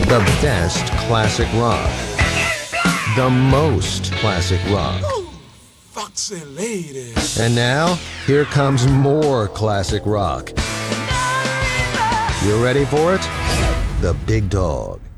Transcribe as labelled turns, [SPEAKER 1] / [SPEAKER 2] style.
[SPEAKER 1] The best classic rock. The most classic rock.
[SPEAKER 2] Foxy ladies.
[SPEAKER 1] And now, here comes more classic rock. You ready for it? The Big Dog.